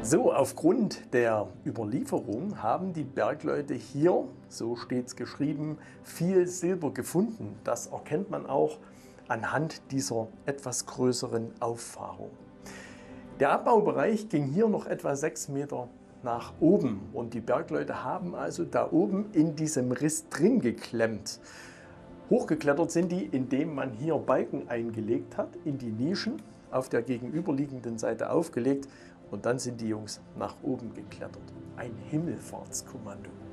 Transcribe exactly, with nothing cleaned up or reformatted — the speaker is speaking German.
So, aufgrund der Überlieferung haben die Bergleute hier, so steht es geschrieben, viel Silber gefunden. Das erkennt man auch anhand dieser etwas größeren Auffahrung. Der Abbaubereich ging hier noch etwa sechs Meter nach oben und die Bergleute haben also da oben in diesem Riss drin geklemmt. Hochgeklettert sind die, indem man hier Balken eingelegt hat, in die Nischen, auf der gegenüberliegenden Seite aufgelegt, und dann sind die Jungs nach oben geklettert. Ein Himmelfahrtskommando.